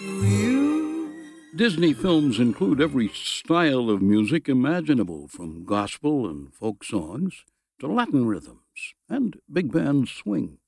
Disney films include every style of music imaginable, from gospel and folk songs to Latin rhythms and big band swing.